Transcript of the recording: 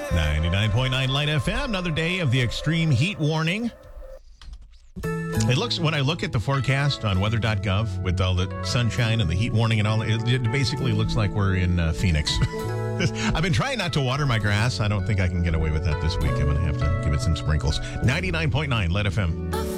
99.9 Light FM, another day of the extreme heat warning. It looks, when I look at the forecast on weather.gov with all the sunshine and the heat warning and all, it basically looks like we're in Phoenix. I've been trying not to water my grass. I don't think I can get away with that this week. I'm going to have to give it some sprinkles. 99.9 Light FM.